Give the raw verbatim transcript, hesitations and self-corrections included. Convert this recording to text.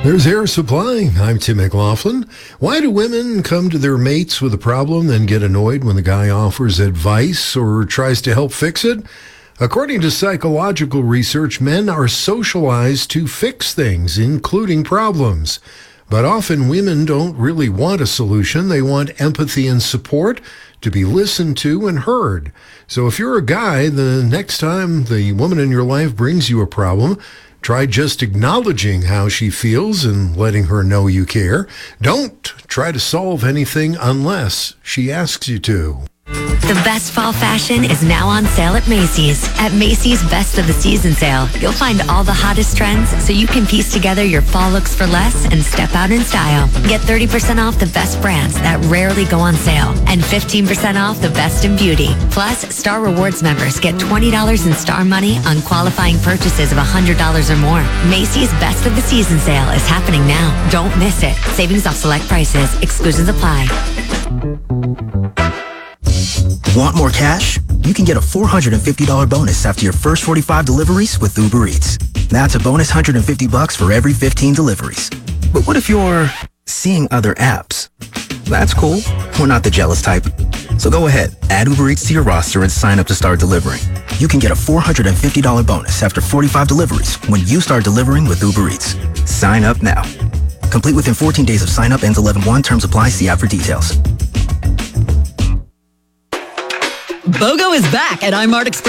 There's Air Supply. I'm Tim McLaughlin. Why do women come to their mates with a problem, then get annoyed when the guy offers advice or tries to help fix it? According to psychological research, men are socialized to fix things, including problems. But often women don't really want a solution. They want empathy and support, to be listened to and heard. So if you're a guy, the next time the woman in your life brings you a problem, try just acknowledging how she feels and letting her know you care. Don't try to solve anything unless she asks you to. The best fall fashion is now on sale at Macy's. At Macy's Best of the Season sale, you'll find all the hottest trends so you can piece together your fall looks for less and step out in style. Get thirty percent off the best brands that rarely go on sale and fifteen percent off the best in beauty. Plus, Star Rewards members get twenty dollars in Star Money on qualifying purchases of one hundred dollars or more. Macy's Best of the Season sale is happening now. Don't miss it. Savings off select prices. Exclusions apply. Want more cash? You can get a four hundred fifty dollars bonus after your first forty-five deliveries with Uber Eats. That's a bonus one hundred fifty bucks for every fifteen deliveries. But what if you're seeing other apps? That's cool. We're not the jealous type. So go ahead, add Uber Eats to your roster and sign up to start delivering. You can get a four hundred fifty dollars bonus after forty-five deliveries when you start delivering with Uber Eats. Sign up now. Complete within fourteen days of sign up. Ends eleven one. Terms apply. See app for details. BOGO is back at iMart Express.